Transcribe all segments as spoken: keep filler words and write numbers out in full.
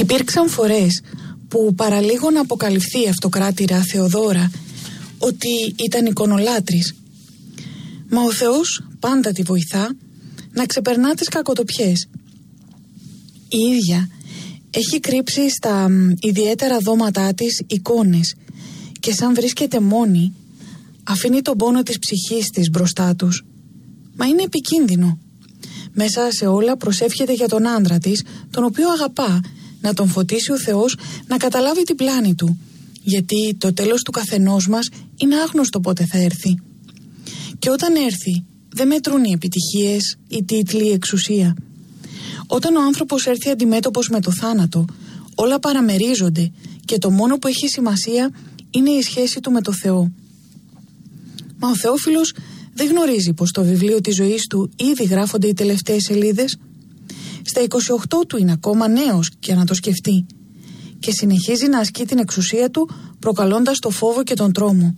Υπήρξαν φορές που παραλίγο να αποκαλυφθεί η αυτοκράτηρα Θεοδώρα ότι ήταν εικονολάτρης. Μα ο Θεός πάντα τη βοηθά να ξεπερνά τις κακοτοπιές. Η ίδια έχει κρύψει στα ιδιαίτερα δώματά της εικόνες και σαν βρίσκεται μόνη αφήνει τον πόνο της ψυχής της μπροστά τους. Μα είναι επικίνδυνο. Μέσα σε όλα προσεύχεται για τον άντρα της, τον οποίο αγαπά, να τον φωτίσει ο Θεός να καταλάβει την πλάνη του, γιατί το τέλος του καθενός μας είναι άγνωστο πότε θα έρθει. Και όταν έρθει δεν μετρούν οι επιτυχίες, οι τίτλοι, η εξουσία. Όταν ο άνθρωπος έρθει αντιμέτωπος με το θάνατο, όλα παραμερίζονται και το μόνο που έχει σημασία είναι η σχέση του με το Θεό. Μα ο Θεόφιλος δεν γνωρίζει πως στο βιβλίο της ζωής του ήδη γράφονται οι τελευταίες σελίδες. Στα είκοσι οκτώ του είναι ακόμα νέος και να το σκεφτεί και συνεχίζει να ασκεί την εξουσία του προκαλώντας το φόβο και τον τρόμο.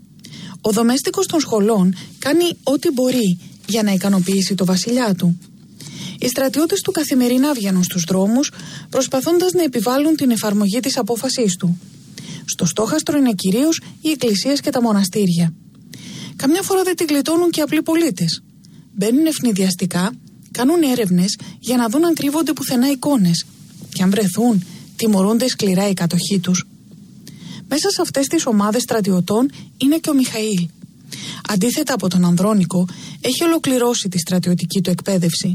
Ο δομέστικος των σχολών κάνει ό,τι μπορεί για να ικανοποιήσει το βασιλιά του. Οι στρατιώτες του καθημερινά βγαίνουν στους δρόμους προσπαθώντας να επιβάλλουν την εφαρμογή της απόφασής του. Στο στόχαστρο είναι κυρίως οι εκκλησίες και τα μοναστήρια. Καμιά φορά δεν την γλιτώνουν και απλοί πολίτες. Μπαίνουν ευνηδιαστικά, κάνουν έρευνες για να δουν αν κρύβονται πουθενά εικόνες. Και αν βρεθούν, τιμωρούνται σκληρά οι κατοχοί τους. Μέσα σε αυτές τις ομάδες στρατιωτών είναι και ο Μιχαήλ. Αντίθετα από τον Ανδρώνικο, έχει ολοκληρώσει τη στρατιωτική του εκπαίδευση.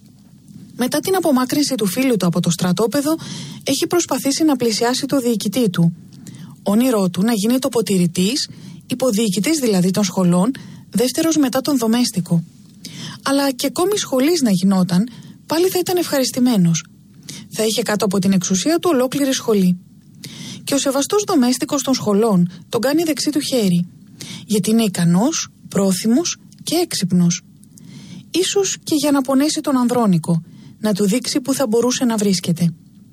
Μετά την απομάκρυνση του φίλου του από το στρατόπεδο, έχει προσπαθήσει να πλησιάσει το διοικητή του. Όνειρό του να γίνει τοποτηρητής, υποδιοικητής δηλαδή των σχολών, δεύτερος μετά τον δομέστικο. Αλλά και ακόμη σχολής να γινόταν, πάλι θα ήταν ευχαριστημένος. Θα είχε κάτω από την εξουσία του ολόκληρη σχολή. Και ο σεβαστός δομέστικος των σχολών τον κάνει δεξί του χέρι, γιατί είναι ικανός, πρόθυμος και έξυπνος. Ίσως και για να πονέσει τον Ανδρώνικο, να του δείξει που θα μπορούσε να βρίσκεται.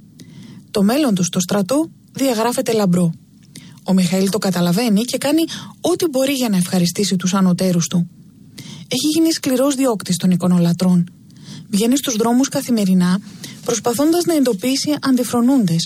Το μέλλον του στο στρατό διαγράφεται λαμπρό. Ο Μιχαήλ το καταλαβαίνει και κάνει ό,τι μπορεί για να ευχαριστήσει τους ανωτέρους του. Έχει γίνει σκληρός διώκτης των εικονολατρών. Βγαίνει στους δρόμους καθημερινά, προσπαθώντας να εντοπίσει αντιφρονούντες.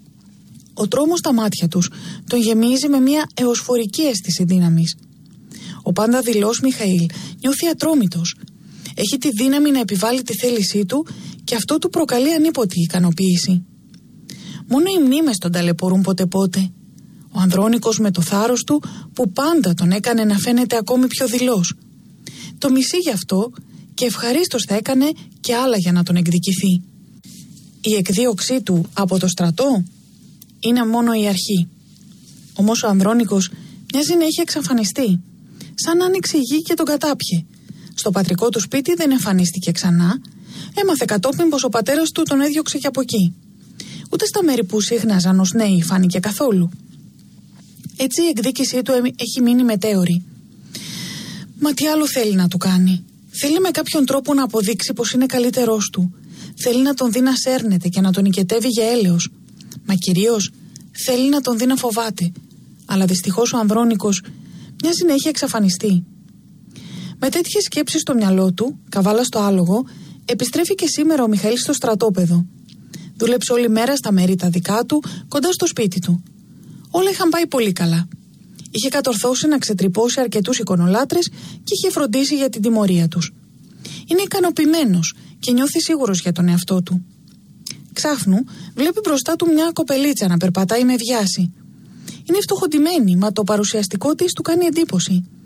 Ο τρόμος στα μάτια τους τον γεμίζει με μια εωσφορική αίσθηση δύναμης. Ο πάντα δειλός Μιχαήλ νιώθει ατρόμητος. Έχει τη δύναμη να επιβάλλει τη θέλησή του και αυτό του προκαλεί ανίποτη ικανοποίηση. Μόνο οι μνήμες τον ταλαιπωρούν πότε πότε. Ο Ανδρώνικος με το θάρρος του που πάντα τον έκανε να φαίνεται ακόμη πιο δειλός. Το μισεί γι' αυτό και ευχαρίστως θα έκανε και άλλα για να τον εκδικηθεί. Η εκδίωξή του από το στρατό είναι μόνο η αρχή. Όμως ο Ανδρώνικος μοιάζει να έχει εξαφανιστεί, σαν άνοιξε η γη και τον κατάπιε. Στο πατρικό του σπίτι δεν εμφανίστηκε ξανά, έμαθε κατόπιν πως ο πατέρας του τον έδιωξε και από εκεί. Ούτε στα μέρη που σύχναζαν ως νέοι φάνηκε καθόλου. Έτσι η εκδίκησή του έχει μείνει μετέωρη. Μα τι άλλο θέλει να του κάνει? Θέλει με κάποιον τρόπο να αποδείξει πως είναι καλύτερός του. Θέλει να τον δει να σέρνεται και να τον οικετεύει για έλεος. Μα κυρίως θέλει να τον δει να φοβάται. Αλλά δυστυχώς ο Ανδρώνικος μοιάζει να έχει εξαφανιστεί. Με τέτοιες σκέψεις στο μυαλό του, καβάλα στο άλογο, επιστρέφει και σήμερα ο Μιχαήλ στο στρατόπεδο. Δούλεψε όλη μέρα στα μέρη τα δικά του, κοντά στο σπίτι του. Όλα είχαν πάει πολύ καλά. Είχε κατορθώσει να ξετρυπώσει αρκετούς εικονολάτρες και είχε φροντίσει για την τιμωρία τους. Είναι ικανοποιημένος και νιώθει σίγουρος για τον εαυτό του. Ξάφνου βλέπει μπροστά του μια κοπελίτσα να περπατάει με βιάση. Είναι φτωχοντυμένη, μα το παρουσιαστικό της του κάνει εντύπωση.